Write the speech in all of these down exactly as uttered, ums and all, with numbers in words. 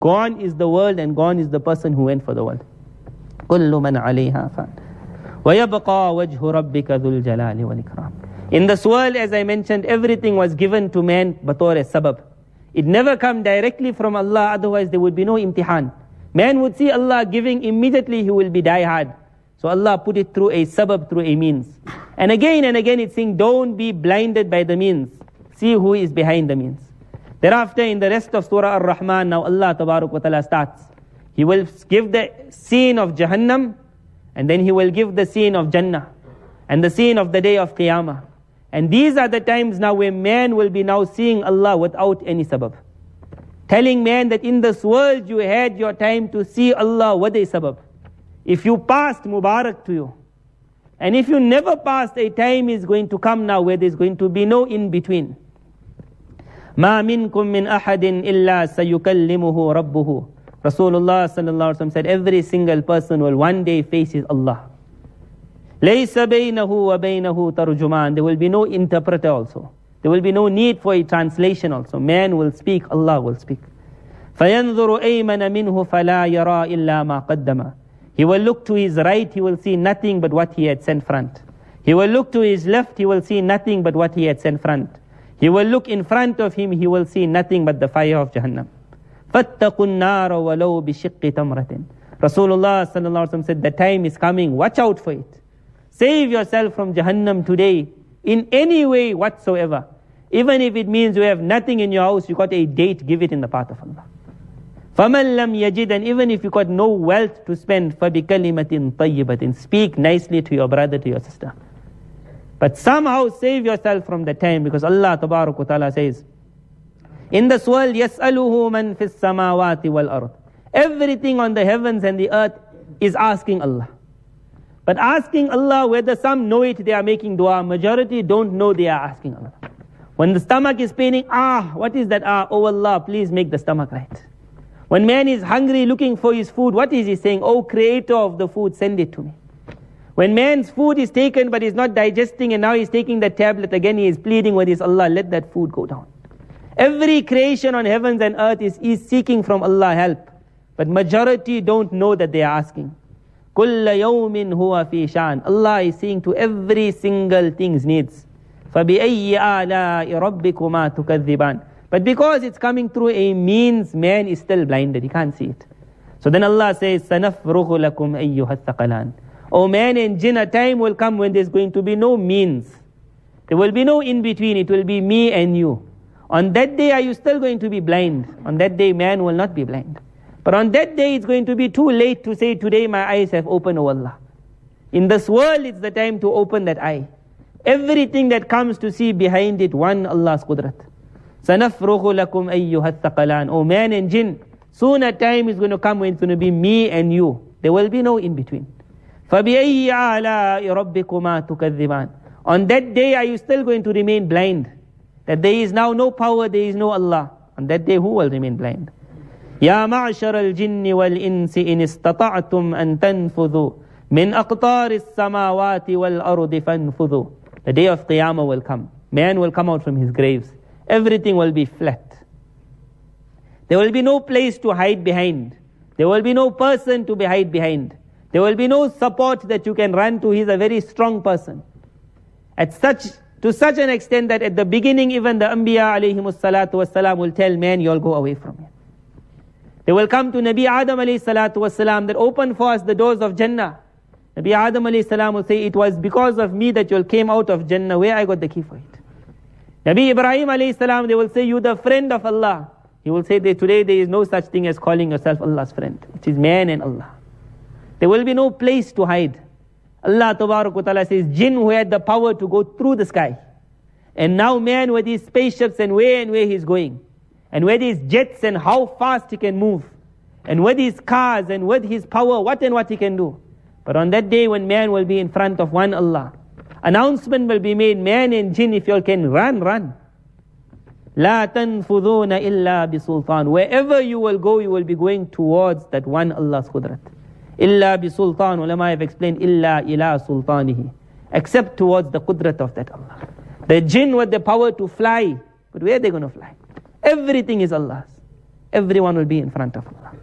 Gone is the world and gone is the person who went for the world. كل من عليها فان ويبقى وجه ربك ذو الجلال والإكرام. In this world, as I mentioned, everything was given to man bator as sabab. It never come directly from Allah, otherwise there would be no imtihan. Man would see Allah giving, immediately he will be die hard. So Allah put it through a sabab, through a means. And again and again it's saying, don't be blinded by the means. See who is behind the means. Thereafter in the rest of Surah Ar-Rahman, now Allah Tabarak wa Ta'ala starts. He will give the scene of Jahannam, and then He will give the scene of Jannah, and the scene of the day of Qiyamah. And these are the times now where man will be now seeing Allah without any sabab. Telling man that in this world you had your time to see Allah with a sabab. If you passed, Mubarak to you. And if you never passed, a time is going to come now where there's going to be no in-between. مَا مِنْكُم مِّنْ أَحَدٍ إِلَّا سَيُكَلِّمُهُ رَبُّهُ. Rasulullah sallallahu alaihi wasallam said, every single person will one day face his Allah. لَيْسَ بَيْنَهُ وَبَيْنَهُ تَرْجُمَانٍ. There will be no interpreter also. There will be no need for a translation also. Man will speak, Allah will speak. فَيَنْظُرُ أَيْمَنَ مِنْهُ فَلَا يَرَى إِلَّا مَا قَدَّمَ. He will look to his right, he will see nothing but what he had sent front. He will look to his left, he will see nothing but what he had sent front. He will look in front of him, he will see nothing but the fire of Jahannam. فَاتَّقُوا النَّارَ وَلَوْ بِشِقِّ تَمْرَةٍ. Rasulullah sallallahu alaihi wasallam said, the time is coming, watch out for it. Save yourself from Jahannam today, in any way whatsoever. Even if it means you have nothing in your house, you got a date, give it in the path of Allah. فَمَنْ لَمْ يَجِدْ. And even if you got no wealth to spend, فَبِكَلِمَةٍ طَيِّبَةٍ. Speak nicely to your brother, to your sister. But somehow save yourself from the time, because Allah Tabarak wa Ta'ala says, in this world, يَسْأَلُهُ مَنْ فِي السَّمَاوَاتِ وَالْأَرْضِ. Everything on the heavens and the earth is asking Allah. But asking Allah, whether some know it, they are making dua. Majority don't know, they are asking Allah. When the stomach is paining, ah, what is that? Ah, oh Allah, please make the stomach right. When man is hungry, looking for his food, what is he saying? Oh Creator of the food, send it to me. When man's food is taken but he's not digesting, and now he's taking the tablet, again he is pleading with his Allah, let that food go down. Every creation on heavens and earth is, is seeking from Allah help. But majority don't know that they are asking. كُلَّ يَوْمٍ هُوَ فِي شَأْنٍ. Allah is seeing to every single thing's needs. فَبِأَيِّ آلَاءِ رَبِّكُمَا تُكَذِّبَانِ. But because it's coming through a means, man is still blinded, he can't see it. So then Allah says, سَنَفْرُغُ لَكُمْ أَيُّهَا الثَّقَلَانِ. O man and jinn, a time will come when there's going to be no means. There will be no in-between, it will be me and you. On that day, are you still going to be blind? On that day, man will not be blind. But on that day, it's going to be too late to say, today my eyes have opened, O Allah. In this world, it's the time to open that eye. Everything that comes to see behind it, one Allah's qudrat. سَنَفْرُغُ لَكُمْ أَيُّهَا الثَّقَلَانِ. O man and jinn, soon a time is going to come when it's going to be me and you. There will be no in-between. فَبِأَيِّ عَلَىٰ رَبِّكُمَا تُكَذِّبَانِ. On that day, are you still going to remain blind? That there is now no power, there is no Allah. On that day, who will remain blind? يَا مَعْشَرَ الْجِنِّ وَالْإِنسِ إِنِ اسْتَطَعْتُمْ أَن تَنْفُذُوا مِنْ أَقْطَارِ السَّمَاوَاتِ وَالْأَرْضِ فَانْفُذُوا. The day of Qiyamah will come. Man will come out from his graves. Everything will be flat. There will be no place to hide behind. There will be no person to be hide behind. There will be no support that you can run to. He's a very strong person. At such, to such an extent that at the beginning, even the Anbiya alayhimus salatu wassalam will tell man, you'll go away from him. They will come to Nabi Adam alayhi salatu wassalam that open for us the doors of Jannah. Nabi Adam alayhi salam will say, it was because of me that you came out of Jannah. Where I got the key for it? Nabi Ibrahim alayhi salam, they will say, you the friend of Allah. He will say that today there is no such thing as calling yourself Allah's friend. It is man and Allah. There will be no place to hide. Allah Tabarak wa Ta'ala says, jinn who had the power to go through the sky. And now man with his spaceships and where and where he's going. And with his jets and how fast he can move. And with his cars and with his power, what and what he can do. But on that day when man will be in front of one Allah, announcement will be made, man and jinn, if you all can run, run. La tanfuduna illa bisultan. Wherever you will go, you will be going towards that one Allah's qudrat. Illa bisultan. Ulama have explained, illa ila sultanihi. Except towards the qudrat of that Allah. The jinn with the power to fly. But where are they going to fly? Everything is Allah's. Everyone will be in front of Allah.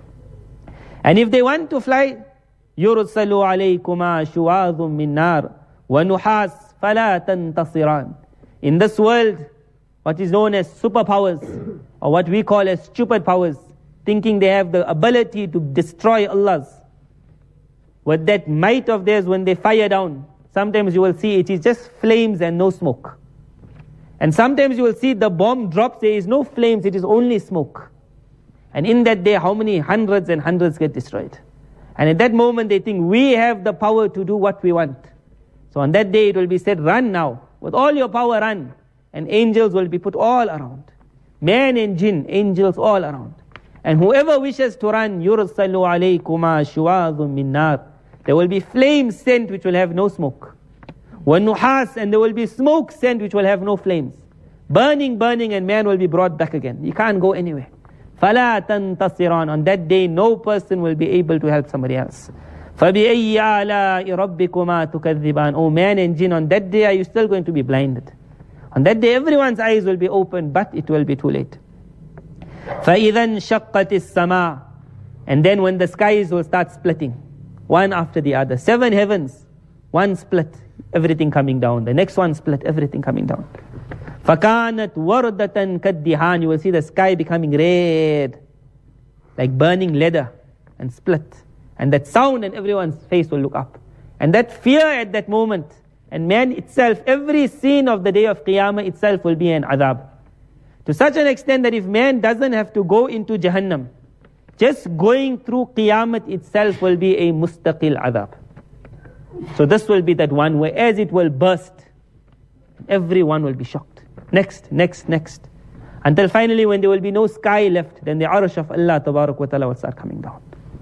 And if they want to fly, يُرْسَلُ عَلَيْكُمَا شُوَاظٌ مِّن نَارٍ وَنُحَاسٌ فَلَا تَنْتَصِرَانِ. In this world, what is known as superpowers, or what we call as stupid powers, thinking they have the ability to destroy Allah's, with that might of theirs, when they fire down, sometimes you will see it is just flames and no smoke. And sometimes you will see the bomb drops, there is no flames, it is only smoke. And in that day, how many hundreds and hundreds get destroyed? And at that moment they think, we have the power to do what we want. So on that day it will be said, run now. With all your power, run. And angels will be put all around. Man and jinn, angels all around. And whoever wishes to run, يُرْسَلُ عَلَيْكُمَا شُوَاظٌ مِّن نَارٍ. There will be flames sent which will have no smoke. وَالنُّحَاسِ, and there will be smoke sent which will have no flames. Burning, burning, and man will be brought back again. You can't go anywhere. فَلَا تَنْتَصِرَانِ. On that day, no person will be able to help somebody else. فَبِأَيِّ آلَاءِ رَبِّكُمَا تُكَذِّبَانِ. Oh man and jinn, on that day are you still going to be blinded? On that day everyone's eyes will be open, but it will be too late. فَإِذَا انشَقَّتِ السَّمَاءُ. And then when the skies will start splitting, one after the other. Seven heavens, one split, everything coming down. The next one split, everything coming down. فَكَانَتْ وَرْدَةً كَالدِّهَانِ. You will see the sky becoming red, like burning leather, and split. And that sound, and everyone's face will look up. And that fear at that moment, and man itself, every scene of the day of Qiyamah itself will be an adhab. To such an extent that if man doesn't have to go into Jahannam, just going through Qiyamah itself will be a mustaqil adhab. So this will be that one where as it will burst, everyone will be shocked. Next, next, next. Until finally when there will be no sky left, then the arsh of Allah Tabarak wa Ta'ala will start coming down.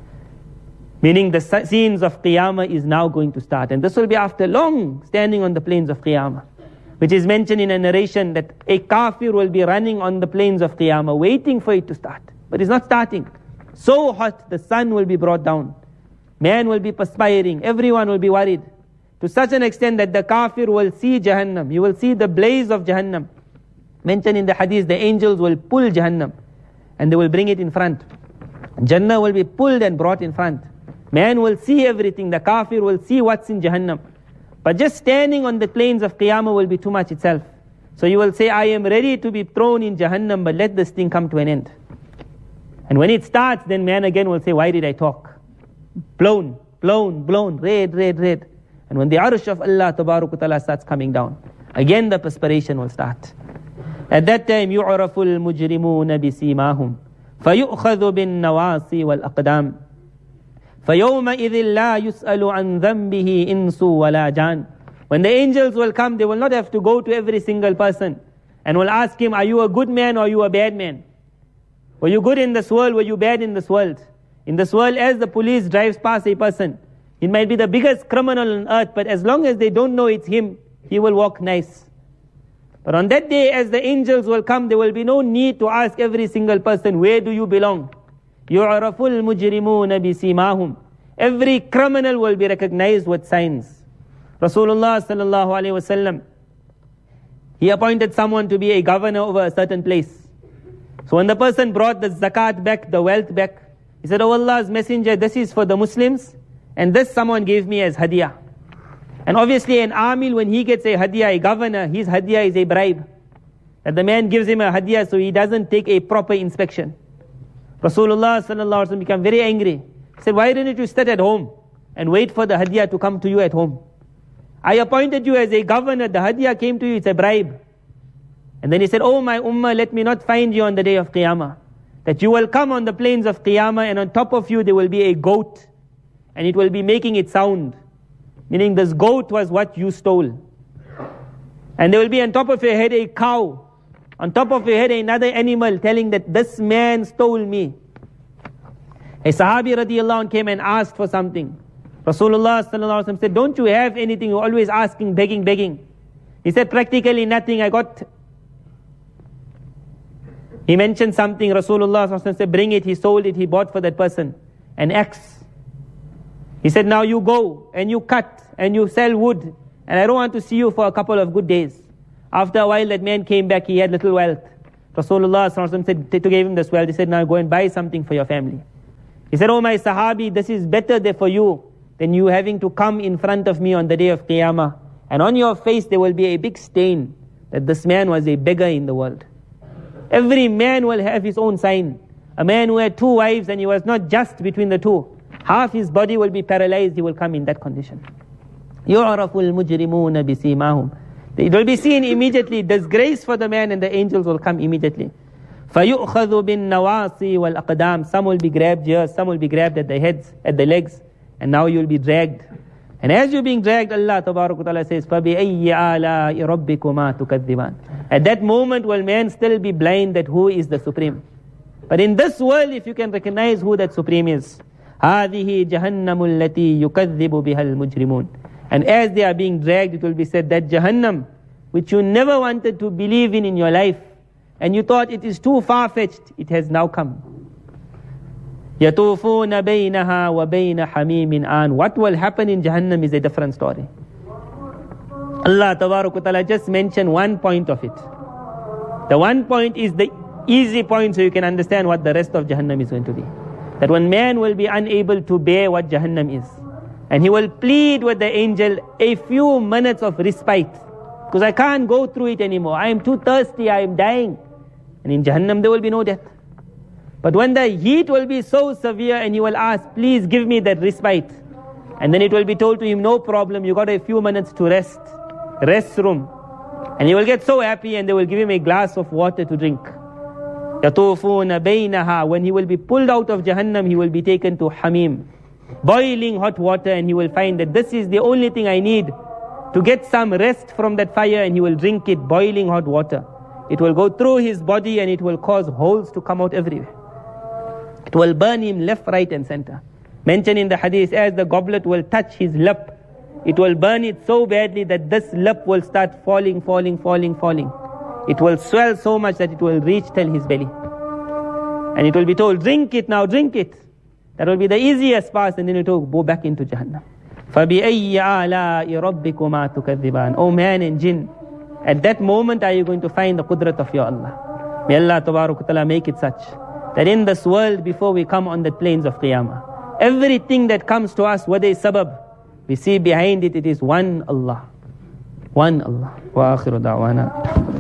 Meaning the scenes of Qiyamah is now going to start. And this will be after long standing on the plains of Qiyamah, which is mentioned in a narration that a kafir will be running on the plains of Qiyamah, waiting for it to start. But it's not starting. So hot, the sun will be brought down. Man will be perspiring. Everyone will be worried. To such an extent that the kafir will see Jahannam. You will see the blaze of Jahannam. Mentioned in the hadith, the angels will pull Jahannam and they will bring it in front. Jannah will be pulled and brought in front. Man will see everything. The kafir will see what's in Jahannam. But just standing on the plains of Qiyamah will be too much itself. So you will say, I am ready to be thrown in Jahannam, but let this thing come to an end. And when it starts, then man again will say, why did I talk? Blown, blown, blown, red, red, red. And when the arsh of Allah Tabarak wa Ta'ala starts coming down, again the perspiration will start. At that time, يُعْرَفُ الْمُجْرِمُونَ بِسِيمَاهُمْ فَيُؤْخَذُ بِالنَّوَاصِ وَالْأَقْدَامِ فَيَوْمَئِذٍ لَا يُسْأَلُ عَنْ ذَنْبِهِ إِنسُ وَلَا جَانٍ. When the angels will come, they will not have to go to every single person and will ask him, are you a good man or are you a bad man? Were you good in this world? Were you bad in this world? In this world, as the police drives past a person, it might be the biggest criminal on earth, but as long as they don't know it's him, he will walk nice. But on that day, as the angels will come, there will be no need to ask every single person, where do you belong? يُعْرَفُ الْمُجْرِمُونَ بِسِيمَاهُمْ. Every criminal will be recognized with signs. Rasulullah sallallahu alayhi wa sallam, he appointed someone to be a governor over a certain place. So when the person brought the zakat back, the wealth back, he said, oh Allah's messenger, this is for the Muslims, and this someone gave me as hadiyah. And obviously an amil, when he gets a hadiyah, a governor, his hadiyah is a bribe. That the man gives him a hadiyah so he doesn't take a proper inspection. Rasulullah sallallahu alaihi wasallam became very angry. He said, why didn't you sit at home and wait for the hadiyah to come to you at home? I appointed you as a governor, the hadiyah came to you, it's a bribe. And then he said, oh my ummah, let me not find you on the day of Qiyamah. That you will come on the plains of Qiyamah and on top of you there will be a goat. And it will be making its sound. Meaning this goat was what you stole. And there will be on top of your head a cow. On top of your head another animal telling that this man stole me. A Sahabi radiallahu anh came and asked for something. Rasulullah sallallahu alaihi wasallam said, don't you have anything? You're always asking, begging, begging. He said, practically nothing. I got... He mentioned something. Rasulullah sallallahu alaihi wasallam said, bring it. He sold it. He bought for that person an axe. He said, now you go and you cut and you sell wood. And I don't want to see you for a couple of good days. After a while, that man came back. He had little wealth. Rasulullah sallallahu alaihi wasallam said, to give him this wealth, he said, now go and buy something for your family. He said, oh my Sahabi, this is better there for you than you having to come in front of me on the day of Qiyamah. And on your face there will be a big stain that this man was a beggar in the world. Every man will have his own sign. A man who had two wives and he was not just between the two, half his body will be paralyzed, he will come in that condition. يُعْرَفُ الْمُجْرِمُونَ بِسِيمَاهُمْ. It will be seen immediately, disgrace for the man, and the angels will come immediately. فَيُؤْخَذُ بِالنَّوَاصِي وَالْأَقْدَامِ. Some will be grabbed here, some will be grabbed at the heads, at the legs, and now you will be dragged. And as you're being dragged, Allah Tabarak wa Ta'ala says, فَبِأَيِّ آلَاءِ رَبِّكُمَا تُكَذِّبَانِ. At that moment will man still be blind that who is the Supreme. But in this world, if you can recognize who that Supreme is, هَذِهِ جَهَنَّمُ الَّتِي يُكَذِّبُ بِهَا الْمُجْرِمُونَ. And as they are being dragged, it will be said that Jahannam, which you never wanted to believe in in your life, and you thought it is too far-fetched, it has now come. يَطُوفُونَ بَيْنَهَا وَبَيْنَ حَمِيمٍ آنٍ. What will happen in Jahannam is a different story. Allah Tabarak wa Ta'ala just mentioned one point of it. The one point is the easy point, so you can understand what the rest of Jahannam is going to be. That one man will be unable to bear what Jahannam is. And he will plead with the angel a few minutes of respite. Because I can't go through it anymore. I am too thirsty, I am dying. And in Jahannam there will be no death. But when the heat will be so severe and he will ask, please give me that respite. And then it will be told to him, no problem, you got a few minutes to rest. Rest room. And he will get so happy and they will give him a glass of water to drink. يَطُوفُونَ بَيْنَهَا. When he will be pulled out of Jahannam, he will be taken to Hamim, boiling hot water, and he will find that this is the only thing I need to get some rest from that fire, and he will drink it, boiling hot water. It will go through his body and it will cause holes to come out everywhere. It will burn him left, right and center. Mentioned in the hadith, as the goblet will touch his lip, it will burn it so badly that this lip will start falling, falling, falling, falling. It will swell so much that it will reach till his belly. And it will be told, drink it now, drink it. That will be the easiest path, and then it will go back into Jahannam. فَبِأَيِّ آلَاءِ رَبِّكُمَا تُكَذِّبَانِ. O man and jinn, at that moment are you going to find the qudrat of your Allah. May Allah Tabarak wa Ta'ala make it such that in this world, before we come on the plains of Qiyamah, everything that comes to us, whether it's sabab, we see behind it, it is one Allah. One Allah. Wa akhiru da'wana.